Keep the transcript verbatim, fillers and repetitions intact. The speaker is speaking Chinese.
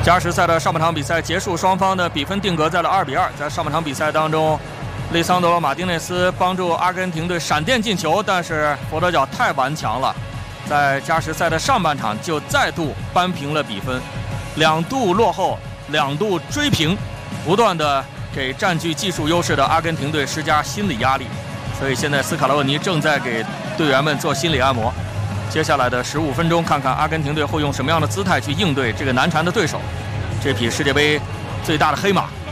加时赛的上半场比赛结束，双方的比分定格在了二比二。在上半场比赛当中，利桑德罗·马丁内斯帮助阿根廷队闪电进球，但是佛得角太顽强了，在加时赛的上半场就再度扳平了比分，两度落后，两度追平，不断的给占据技术优势的阿根廷队施加心理压力。所以现在斯卡罗尼正在给队员们做心理按摩。接下来的十五分钟，看看阿根廷队会用什么样的姿态去应对这个难缠的对手，这匹世界杯最大的黑马